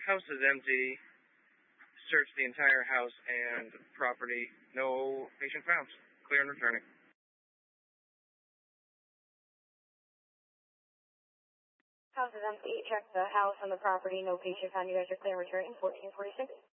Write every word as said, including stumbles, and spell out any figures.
House is empty. Search the entire house and property. No patient found. Clear and returning. House is empty. Check the house and the property. No patient found. You guys are clear and returning. fourteen forty-six.